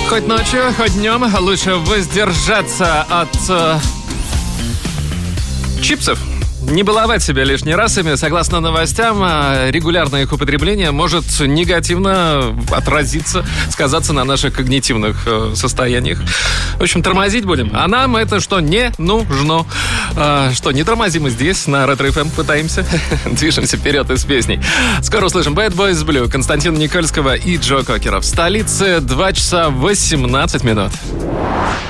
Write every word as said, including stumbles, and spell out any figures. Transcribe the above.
Хоть ночью, хоть днем лучше воздержаться от э, чипсов. Не баловать себя лишний раз ими. Согласно новостям, регулярное их употребление может негативно отразиться, сказаться на наших когнитивных э, состояниях. В общем, тормозить будем. А нам это что, не нужно. А, что, не тормозим и здесь, на Ретро-эф эм пытаемся. Движемся вперед из песней. Скоро услышим Bad Boys Blue, Константина Никольского и Джо Кокера. В столице два часа восемнадцать минут.